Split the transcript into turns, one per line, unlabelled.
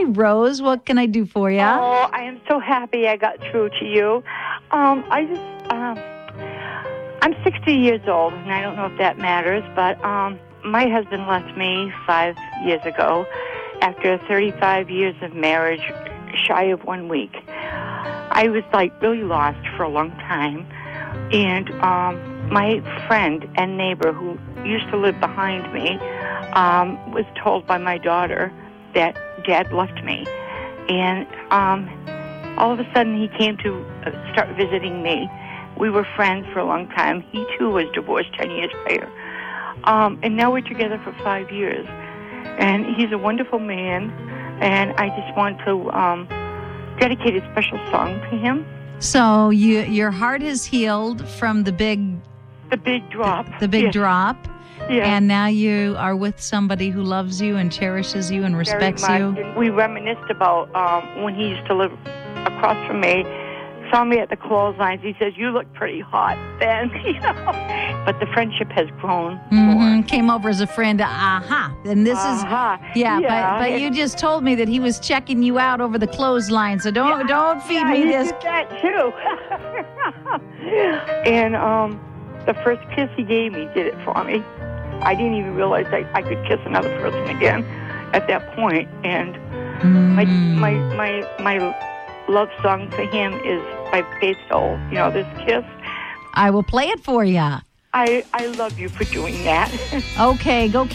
Rose. What can I do for you?
Oh, I am so happy I got through to you. I'm 60 years old, and I don't know if that matters, but my husband left me 5 years ago after 35 years of marriage, shy of 1 week. I was really lost for a long time, and my friend and neighbor who used to live behind me was told by my daughter that Dad left me, and all of a sudden he came to start visiting me. We were friends for a long time. He too was divorced 10 years prior, and now we're together for 5 years, and he's a wonderful man, and I just want to dedicate a special song to him.
So your heart has healed from the big
drop.
The big drop.
Yeah.
And now you are with somebody who loves you and cherishes you and respects you.
And we reminisced about when he used to live across from me, saw me at the clotheslines. He says, "You look pretty hot then," But the friendship has grown more.
Came over as a friend. And this is but you just told me that he was checking you out over the clothesline. So don't feed me this.
He did that too. And the first kiss he gave me did it for me. I didn't even realize I could kiss another person again at that point. And my love song for him is by Faith Soul. This kiss.
I will play it for you.
I love you for doing that.
Okay, go